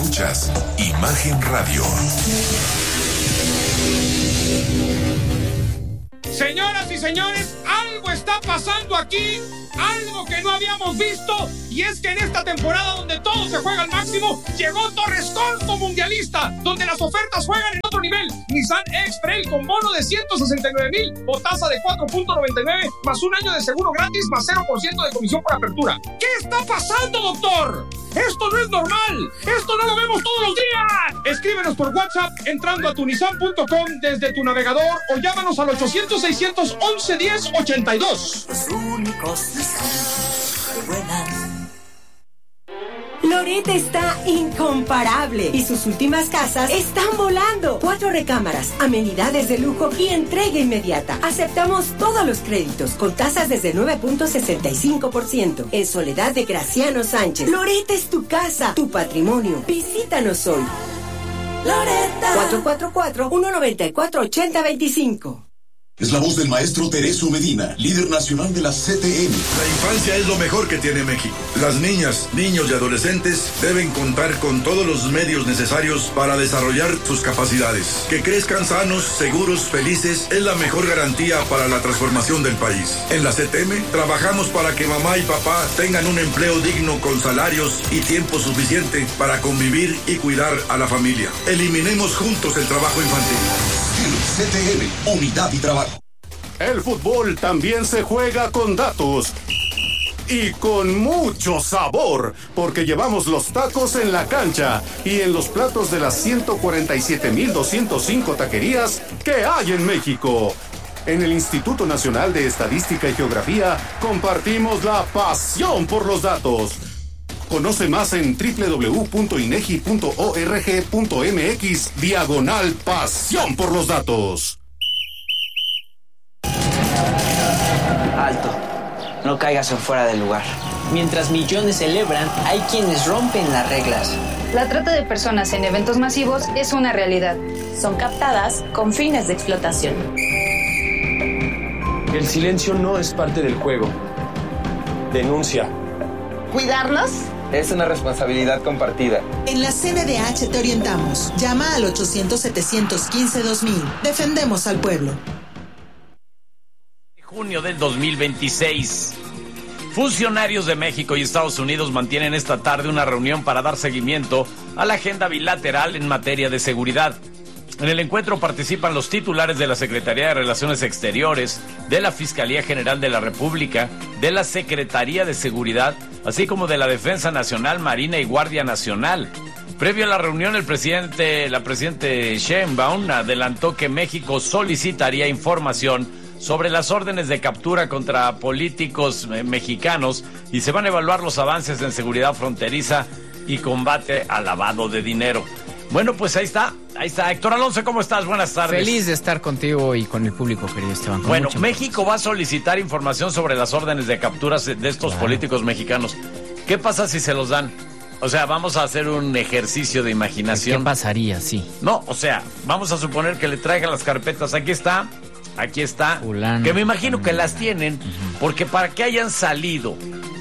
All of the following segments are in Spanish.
Escuchas Imagen Radio. Señoras y señores, algo está pasando aquí, algo que no habíamos visto, y es que en esta temporada donde todo se juega al máximo, llegó Torres Corso Mundialista, donde las ofertas juegan en otro nivel. Nissan X-Trail con bono de 169,000 o tasa de 4.99 más un año de seguro gratis más 0% de comisión por apertura. ¿Qué está pasando, doctor? ¡Esto no es normal! ¡Esto no lo vemos todos los días! Escríbenos por WhatsApp entrando a tunisan.com desde tu navegador o llámanos al 800-611-1082. Los únicos Nissan que vuelan. Loret está incomparable y sus últimas casas están volando. 4 recámaras, amenidades de lujo y entrega inmediata. Aceptamos todos los créditos con tasas desde 9.65%. En Soledad de Graciano Sánchez. Loret es tu casa, tu patrimonio. Visítanos hoy. Loretta. 444-194-8025. Es la voz del maestro Tereso Medina, líder nacional de la CTM. La infancia es lo mejor que tiene México. Las niñas, niños y adolescentes deben contar con todos los medios necesarios para desarrollar sus capacidades. Que crezcan sanos, seguros, felices es la mejor garantía para la transformación del país. En la CTM trabajamos para que mamá y papá tengan un empleo digno con salarios y tiempo suficiente para convivir y cuidar a la familia. Eliminemos juntos el trabajo infantil. CTM, unidad y trabajo. El fútbol también se juega con datos y con mucho sabor, porque llevamos los tacos en la cancha y en los platos de las 147,205 taquerías que hay en México. En el Instituto Nacional de Estadística y Geografía compartimos la pasión por los datos. Conoce más en www.inegi.org.mx/pasión por los datos. Alto, no caigas en fuera del lugar. Mientras millones celebran, hay quienes rompen las reglas. La trata de personas en eventos masivos es una realidad. Son captadas con fines de explotación. El silencio no es parte del juego. Denuncia. ¿Cuidarnos? Es una responsabilidad compartida. En la CNDH te orientamos. Llama al 800-715-2000. Defendemos al pueblo. Junio del 2026. Funcionarios de México y Estados Unidos mantienen esta tarde una reunión para dar seguimiento a la agenda bilateral en materia de seguridad. En el encuentro participan los titulares de la Secretaría de Relaciones Exteriores, de la Fiscalía General de la República, de la Secretaría de Seguridad, así como de la Defensa Nacional, Marina y Guardia Nacional. Previo a la reunión, la presidente Sheinbaum adelantó que México solicitaría información sobre las órdenes de captura contra políticos mexicanos y se van a evaluar los avances en seguridad fronteriza y combate al lavado de dinero. Bueno, pues ahí está. Héctor Alonso, ¿cómo estás? Buenas tardes. Feliz de estar contigo y con el público, querido Esteban. Bueno, México va a solicitar información sobre las órdenes de capturas de estos políticos mexicanos. ¿Qué pasa si se los dan? O sea, vamos a hacer un ejercicio de imaginación. ¿Qué pasaría? Sí. No, o sea, vamos a suponer que le traigan las carpetas. Aquí está, Fulano, que me imagino que las tienen, porque para que hayan salido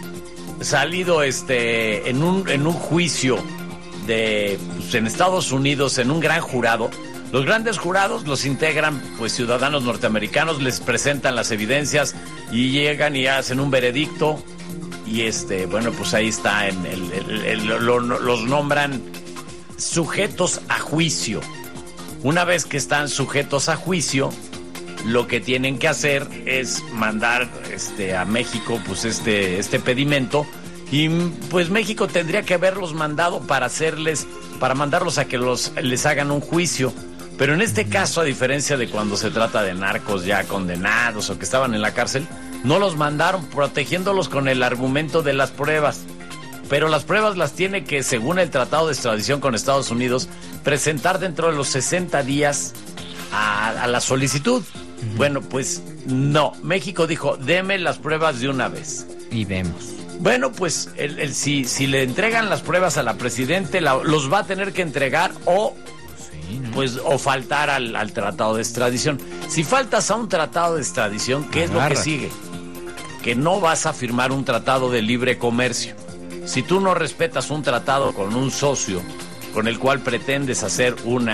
en un juicio en Estados Unidos, en un gran jurado. Los grandes jurados los integran ciudadanos norteamericanos, les presentan las evidencias y llegan y hacen un veredicto y ahí está, los nombran sujetos a juicio. Una vez que están sujetos a juicio, lo que tienen que hacer es mandar a México este pedimento. Y pues México tendría que haberlos mandado para mandarlos a que les hagan un juicio. Pero en este caso, a diferencia de cuando se trata de narcos ya condenados o que estaban en la cárcel, no los mandaron, protegiéndolos con el argumento de las pruebas. Pero las pruebas las tiene que, según el Tratado de Extradición con Estados Unidos, presentar dentro de los 60 días a la solicitud. Bueno, pues no. México dijo, deme las pruebas de una vez. Y vemos. Bueno, pues si le entregan las pruebas a la presidente, los va a tener que entregar o faltar al tratado de extradición. Si faltas a un tratado de extradición, ¿qué es lo que sigue? Que no vas a firmar un tratado de libre comercio. Si tú no respetas un tratado con un socio con el cual pretendes hacer un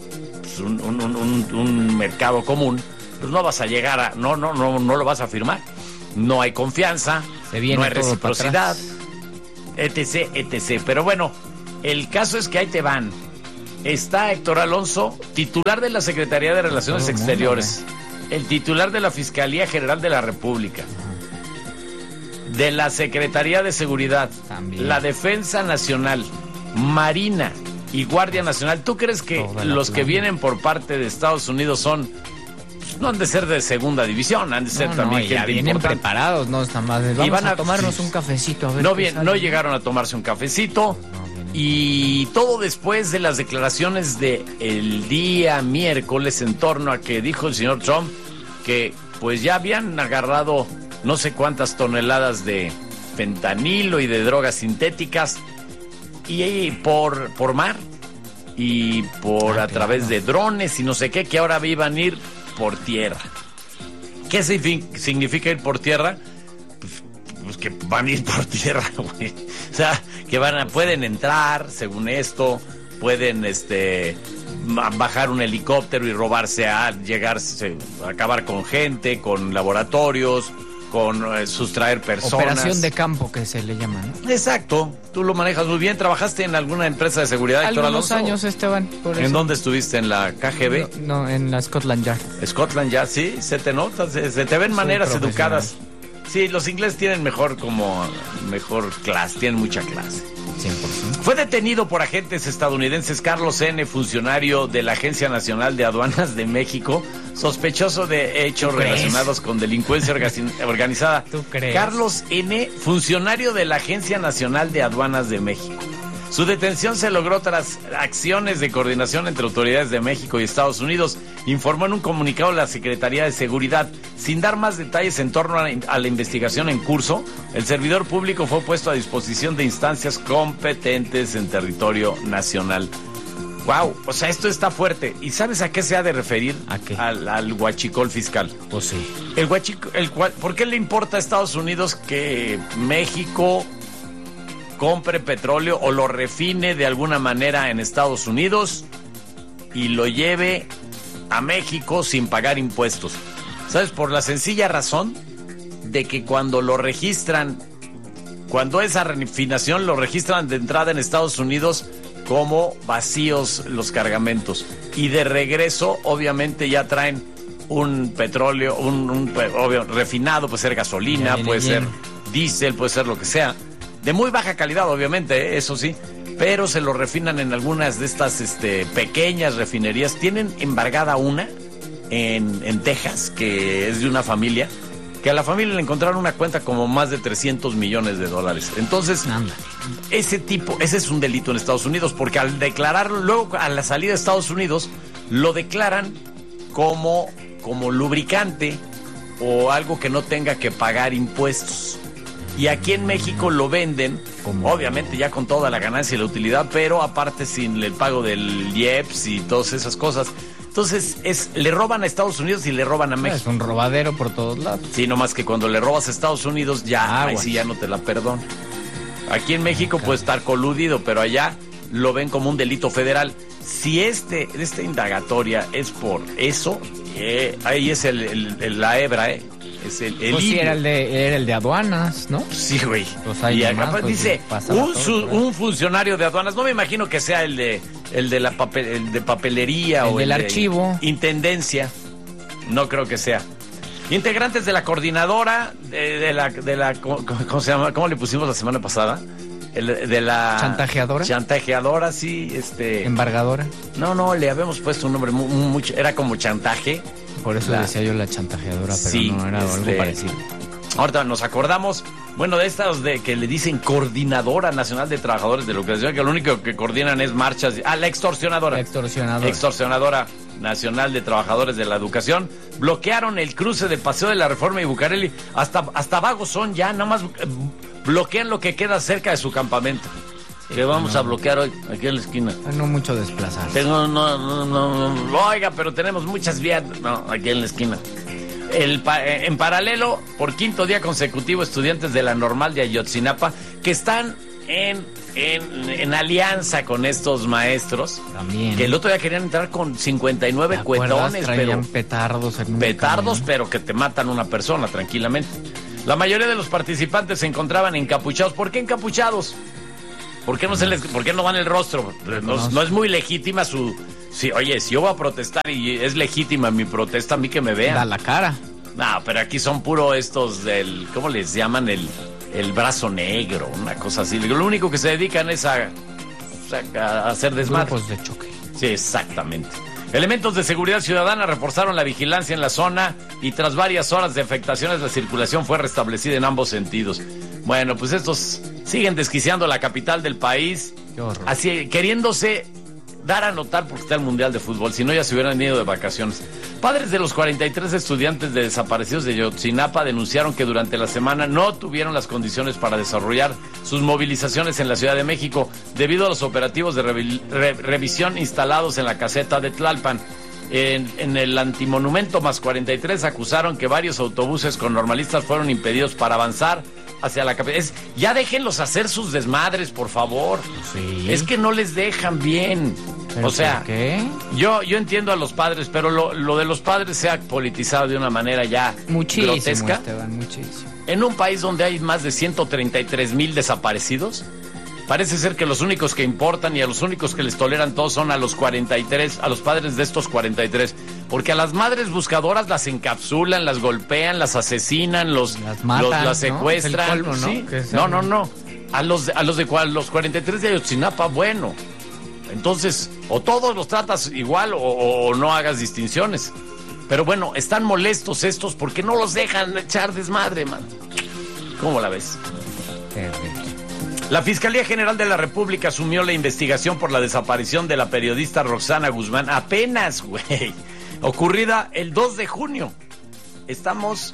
mercado común, pues no vas a llegar a, no lo vas a firmar. No hay confianza, no hay reciprocidad, etc. Pero bueno, el caso es que ahí te van. Está Héctor Alonso, titular de la Secretaría de Relaciones Exteriores, el titular de la Fiscalía General de la República, de la Secretaría de Seguridad, la Defensa Nacional, Marina y Guardia Nacional. ¿Tú crees que los que vienen por parte de Estados Unidos no han de ser de segunda división, han de ser también gente ya vienen importante, preparados, no están más. Vamos a tomarnos un cafecito. A ver no llegaron a tomarse un cafecito. Y todo después de las declaraciones de el día miércoles en torno a que dijo el señor Trump que pues ya habían agarrado no sé cuántas toneladas de fentanilo y de drogas sintéticas y por mar y a través de drones y no sé qué, que ahora iban a ir por tierra. ¿Qué significa ir por tierra? Pues que van a ir por tierra, güey. O sea, que pueden entrar, según esto, pueden bajar un helicóptero y acabar con gente, con laboratorios, con sustraer personas. Operación de campo, que se le llama, ¿no? Exacto, tú lo manejas muy bien. ¿Trabajaste en alguna empresa de seguridad, Héctor Alonso? Algunos años, Esteban. Por eso. ¿En dónde estuviste? ¿En la KGB? No, en la Scotland Yard. Scotland Yard, sí, se te nota, se te ven maneras educadas. Sí, los ingleses tienen mejor clase, tienen mucha clase. 100%. Fue detenido por agentes estadounidenses Carlos N., funcionario de la Agencia Nacional de Aduanas de México, sospechoso de hechos relacionados con delincuencia organizada. ¿Tú crees? Carlos N., funcionario de la Agencia Nacional de Aduanas de México. Su detención se logró tras acciones de coordinación entre autoridades de México y Estados Unidos, informó en un comunicado la Secretaría de Seguridad. Sin dar más detalles en torno a la investigación en curso, el servidor público fue puesto a disposición de instancias competentes en territorio nacional. Wow, o sea, esto está fuerte. ¿Y sabes a qué se ha de referir? ¿A qué? Al huachicol fiscal. Pues sí. ¿Por qué le importa a Estados Unidos que México compre petróleo o lo refine de alguna manera en Estados Unidos y lo lleve a México sin pagar impuestos? ¿Sabes? Por la sencilla razón de que cuando lo registran, cuando esa refinación lo registran de entrada en Estados Unidos como vacíos los cargamentos, y de regreso obviamente ya traen un petróleo, obvio, refinado, puede ser gasolina, puede ser diésel, puede ser lo que sea, de muy baja calidad, obviamente, eso sí, pero se lo refinan en algunas de estas pequeñas refinerías. Tienen embargada una en Texas, que es de una familia, que a la familia le encontraron una cuenta como más de $300 millones. Entonces, ese es un delito en Estados Unidos, porque al declararlo, luego a la salida de Estados Unidos, lo declaran como lubricante o algo que no tenga que pagar impuestos. Y aquí en México lo venden, obviamente ya con toda la ganancia y la utilidad, pero aparte sin el pago del IEPS y todas esas cosas. Entonces, le roban a Estados Unidos y le roban a México. Es un robadero por todos lados. Sí, nomás que cuando le robas a Estados Unidos, ahí sí ya no te la perdono. Aquí en México puede estar coludido, pero allá lo ven como un delito federal. Si esta indagatoria es por eso, ahí es la hebra, es el pues sí, era el de aduanas, ¿no? Sí, güey. Pues y acá pues dice un funcionario de aduanas. No me imagino que sea el de papelería o el del archivo, intendencia. No creo que sea. Integrantes de la coordinadora de la ¿cómo se llama? ¿Cómo le pusimos la semana pasada? De la chantajeadora, sí, embargadora. No, le habíamos puesto un nombre mucho, era como chantaje. Por eso decía yo la chantajeadora, pero sí, no era algo parecido. Ahorita nos acordamos, de estas de que le dicen Coordinadora Nacional de Trabajadores de la Educación, que lo único que coordinan es marchas. La extorsionadora. Extorsionadora Nacional de Trabajadores de la Educación. Bloquearon el cruce de Paseo de la Reforma y Bucareli. Hasta vagos son ya, nada más bloquean lo que queda cerca de su campamento. Que vamos a bloquear hoy, aquí en la esquina. No mucho desplazarse. Oiga, pero tenemos muchas vías. No, aquí en la esquina. En paralelo, por quinto día consecutivo, estudiantes de la Normal de Ayotzinapa, que están en en alianza con estos maestros. También. Que el otro día querían entrar con 59 cuetones. Traían petardos en un petardos, pero que te matan una persona tranquilamente. La mayoría de los participantes se encontraban encapuchados. ¿Por qué encapuchados? ¿Por qué no van el rostro? No es muy legítima su... Sí, oye, si yo voy a protestar y es legítima mi protesta, a mí que me vean. Da la cara. No, pero aquí son puro estos del... ¿Cómo les llaman? El brazo negro, una cosa así. Lo único que se dedican es a hacer desmadre. Grupos de choque. Sí, exactamente. Elementos de seguridad ciudadana reforzaron la vigilancia en la zona y tras varias horas de afectaciones la circulación fue restablecida en ambos sentidos. Bueno, pues estos siguen desquiciando la capital del país. Qué horror. Así, queriéndose dar a notar porque está el Mundial de Fútbol, si no ya se hubieran ido de vacaciones. Padres de los 43 estudiantes de desaparecidos de Ayotzinapa denunciaron que durante la semana no tuvieron las condiciones para desarrollar sus movilizaciones en la Ciudad de México debido a los operativos de revisión instalados en la caseta de Tlalpan. En el antimonumento más 43 acusaron que varios autobuses con normalistas fueron impedidos para avanzar hacia la capital. Ya déjenlos hacer sus desmadres, por favor. Sí. Es que no les dejan bien. O sea, ¿qué? Yo entiendo a los padres, pero lo de los padres se ha politizado de una manera ya muchísimo, grotesca. Esteban, muchísimo. En un país donde hay más de 133,000 desaparecidos, parece ser que los únicos que importan y a los únicos que les toleran todos son a los 43, a los padres de estos 43. Porque a las madres buscadoras las encapsulan, las golpean, las asesinan, las matan, las secuestran. ¿No? Es el colmo, ¿no? ¿Sí? No. A los 43 de Ayotzinapa, bueno. Entonces, o todos los tratas igual o no hagas distinciones. Pero bueno, están molestos estos porque no los dejan echar desmadre, man. ¿Cómo la ves? Terrible. La Fiscalía General de la República asumió la investigación por la desaparición de la periodista Roxana Guzmán. Apenas, güey. Ocurrida el 2 de junio. Estamos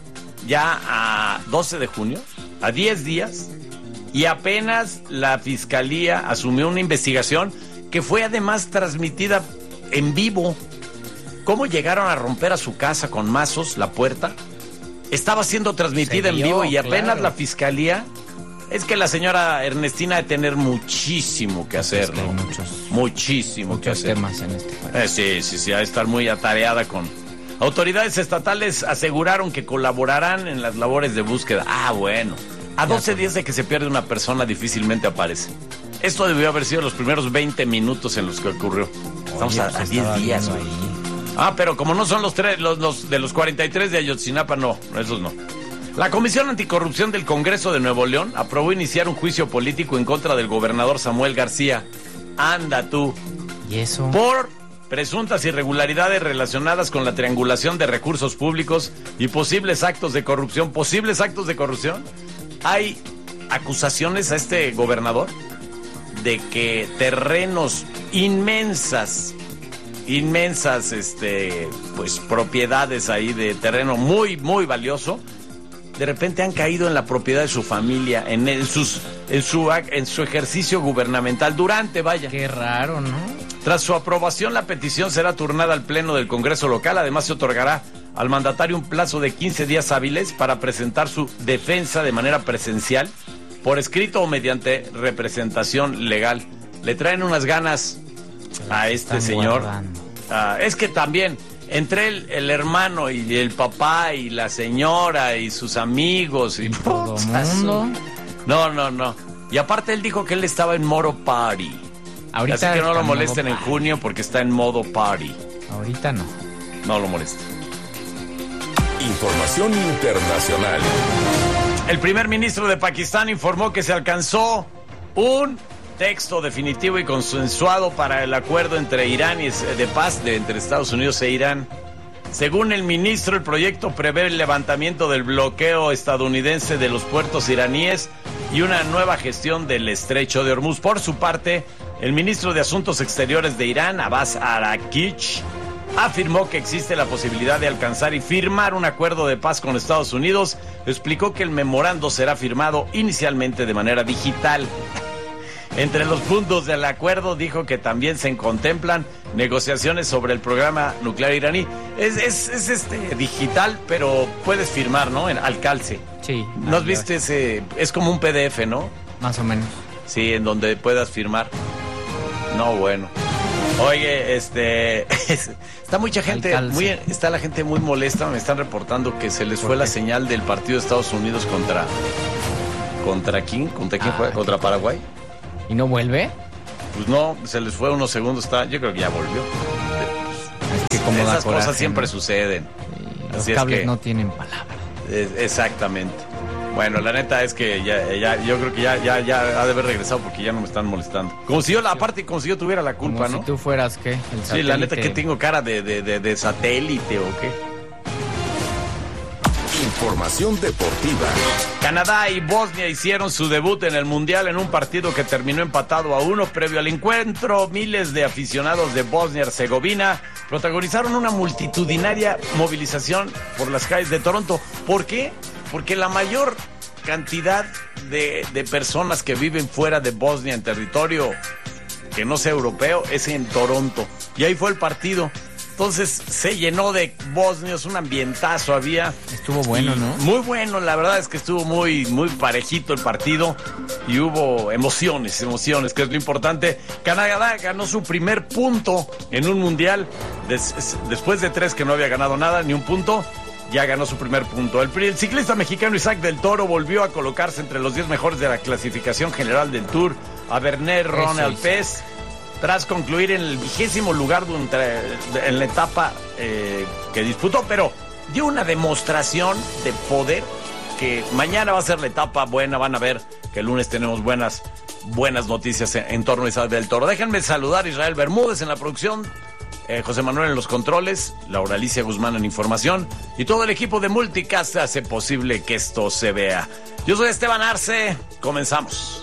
ya a 12 de junio, a 10 días. Y apenas la Fiscalía asumió una investigación que fue además transmitida en vivo. ¿Cómo llegaron a romper a su casa con mazos la puerta? Estaba siendo transmitida en vivo y apenas claro. La Fiscalía... Es que la señora Ernestina ha de tener muchísimo que hacer, ¿no? Muchísimo que hacer. Muchos temas en este país. Sí, ha de estar muy atareada con... Autoridades estatales aseguraron que colaborarán en las labores de búsqueda. Ah, bueno. A 12 días de que se pierde una persona difícilmente aparece. Esto debió haber sido los primeros 20 minutos en los que ocurrió. Estamos a 10 días, güey. Ah, pero como no son los de los 43 de Ayotzinapa, no, esos no. La Comisión Anticorrupción del Congreso de Nuevo León aprobó iniciar un juicio político en contra del gobernador Samuel García. Anda tú. ¿Y eso? Por presuntas irregularidades relacionadas con la triangulación de recursos públicos y posibles actos de corrupción. ¿Posibles actos de corrupción? Hay acusaciones a este gobernador de que terrenos inmensas, pues propiedades ahí de terreno muy, muy valioso, de repente han caído en la propiedad de su familia, en su ejercicio gubernamental, vaya. Qué raro, ¿no? Tras su aprobación, la petición será turnada al Pleno del Congreso local. Además, se otorgará al mandatario un plazo de 15 días hábiles para presentar su defensa de manera presencial, por escrito o mediante representación legal. Le traen unas ganas a este señor. Es que también... Entre el hermano y el papá y la señora y sus amigos y todo mundo. No. Y aparte él dijo que él estaba en modo party. Ahorita así que no lo molesten en junio porque está en modo party. Ahorita no. No lo molesten. Información internacional. El primer ministro de Pakistán informó que se alcanzó un texto definitivo y consensuado para el acuerdo entre Irán y de paz entre Estados Unidos e Irán. Según el ministro, el proyecto prevé el levantamiento del bloqueo estadounidense de los puertos iraníes y una nueva gestión del estrecho de Hormuz. Por su parte, el ministro de Asuntos Exteriores de Irán, Abbas Araghchi, afirmó que existe la posibilidad de alcanzar y firmar un acuerdo de paz con Estados Unidos. Explicó que el memorando será firmado inicialmente de manera digital. Entre los puntos del acuerdo dijo que también se contemplan negociaciones sobre el programa nuclear iraní. Es digital, pero puedes firmar, ¿no? Al calce. Sí. ¿No has visto ese? Es como un PDF, ¿no? Más o menos. Sí, en donde puedas firmar. No, bueno. Oye, está mucha gente, está la gente muy molesta. Me están reportando que se les fue la señal del partido de Estados Unidos ¿contra quién fue? ¿Contra Paraguay? ¿Y no vuelve? Pues no, se les fue unos segundos. Yo creo que ya volvió. Es que como esas cosas siempre suceden. Los cables no tienen palabra. Exactamente. Bueno, la neta es que yo creo que ya ha de haber regresado porque ya no me están molestando. Como si yo tuviera la culpa, como ¿no? Si tú fueras, ¿qué? Sí, la neta que tengo cara de satélite o qué. Información deportiva. Canadá y Bosnia hicieron su debut en el Mundial en un partido que terminó empatado a 1. Previo al encuentro, miles de aficionados de Bosnia y Herzegovina protagonizaron una multitudinaria movilización por las calles de Toronto. ¿Por qué? Porque la mayor cantidad de personas que viven fuera de Bosnia en territorio que no sea europeo es en Toronto. Y ahí fue el partido. Entonces se llenó de bosnios, un ambientazo había. Estuvo bueno, ¿no? Muy bueno, la verdad es que estuvo muy, muy parejito el partido y hubo emociones, que es lo importante. Canadá ganó su primer punto en un mundial después de 3 que no había ganado nada, ni un punto. Ya ganó su primer punto. El ciclista mexicano Isaac del Toro volvió a colocarse entre los 10 mejores de la clasificación general del Tour. A Berner Ronald Pez, tras concluir en el 20º lugar en la etapa que disputó, pero dio una demostración de poder que mañana va a ser la etapa buena. Van a ver que el lunes tenemos buenas noticias en torno a Isaac del Toro. Déjenme saludar a Israel Bermúdez en la producción, José Manuel en los controles, Laura Alicia Guzmán en información y todo el equipo de Multicast hace posible que esto se vea. Yo soy Esteban Arce, comenzamos.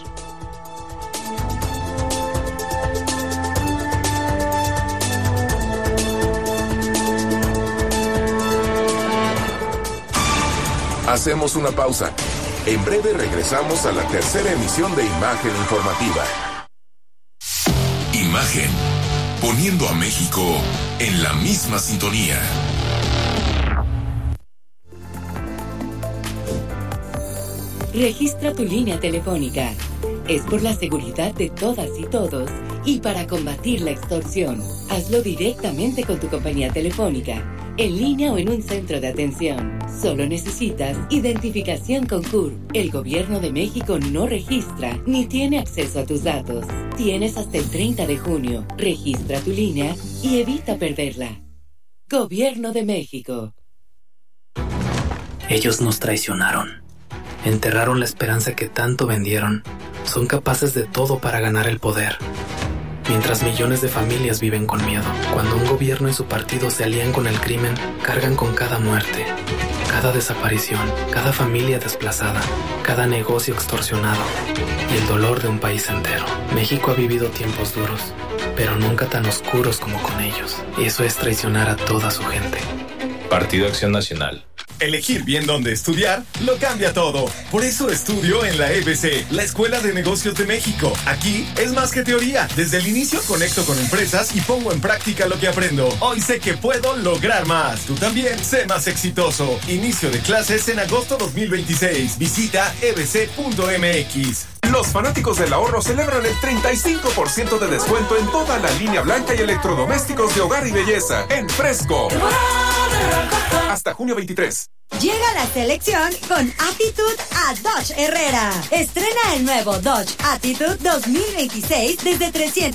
Hacemos una pausa. En breve regresamos a la tercera emisión de Imagen Informativa. Imagen, poniendo a México en la misma sintonía. Registra tu línea telefónica. Es por la seguridad de todas y todos y para combatir la extorsión. Hazlo directamente con tu compañía telefónica, en línea o en un centro de atención. Solo necesitas identificación con CURP. El Gobierno de México no registra ni tiene acceso a tus datos. Tienes hasta el 30 de junio. Registra tu línea y evita perderla. Gobierno de México. Ellos nos traicionaron. Enterraron la esperanza que tanto vendieron. Son capaces de todo para ganar el poder. Mientras millones de familias viven con miedo. Cuando un gobierno y su partido se alían con el crimen, cargan con cada muerte, cada desaparición, cada familia desplazada, cada negocio extorsionado y el dolor de un país entero. México ha vivido tiempos duros, pero nunca tan oscuros como con ellos. Y eso es traicionar a toda su gente. Partido Acción Nacional. Elegir bien dónde estudiar lo cambia todo. Por eso estudio en la EBC, la Escuela de Negocios de México. Aquí es más que teoría. Desde el inicio conecto con empresas y pongo en práctica lo que aprendo. Hoy sé que puedo lograr más. Tú también sé más exitoso. Inicio de clases en agosto 2026. Visita ebc.mx. Los fanáticos del ahorro celebran el 35% de descuento en toda la línea blanca y electrodomésticos de hogar y belleza en Fresco. Hasta junio 23. Llega la selección con Attitude a Dodge Herrera. Estrena el nuevo Dodge Attitude 2026 desde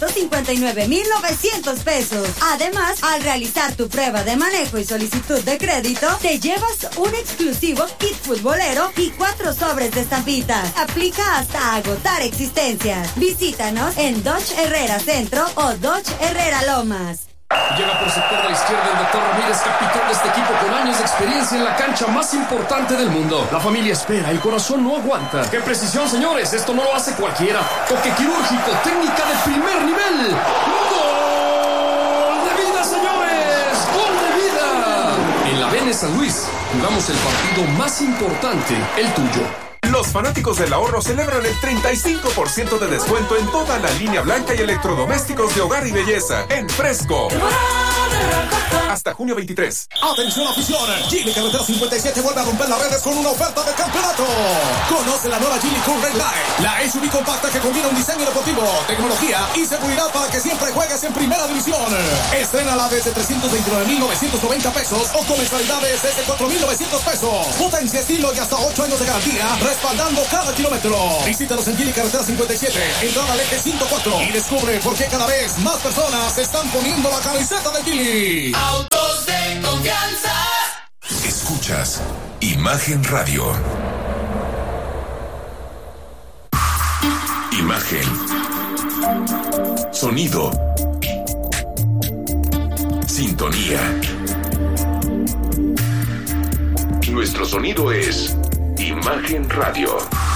359,900 pesos. Además, al realizar tu prueba de manejo y solicitud de crédito, te llevas un exclusivo kit futbolero y 4 sobres de estampitas. Aplica hasta agotar existencias. Visítanos en Dodge Herrera Centro o Dodge Herrera Lomas. Llega por sector de la izquierda el Dr. Ramírez, capitán de este equipo con años de experiencia en la cancha más importante del mundo. La familia espera, el corazón no aguanta. ¡Qué precisión, señores! Esto no lo hace cualquiera. Toque quirúrgico, técnica de primer nivel. ¡Gol de vida, señores! ¡Gol de vida! En la BN San Luis, jugamos el partido más importante, el tuyo. Los fanáticos del ahorro celebran el 35% de descuento en toda la línea blanca y electrodomésticos de hogar y belleza en Fresco. Hasta junio 23. Atención afición, Geely Carretera 57 vuelve a romper las redes con una oferta de campeonato. Conoce la nueva Geely Cool Red Line, la SUV compacta que combina un diseño deportivo, tecnología y seguridad para que siempre juegues en primera división. Estrénala desde 329,990 pesos o con mensualidades desde 4,900 pesos. Potencia, estilo y hasta 8 años de garantía, respaldando cada kilómetro. Visítanos en Geely Carretera 57, entrada al eje 104 y descubre por qué cada vez más personas se están poniendo la camiseta de Geely. Autos de confianza. Escuchas Imagen Radio. Imagen. Sonido. Sintonía. Nuestro sonido es Imagen Radio.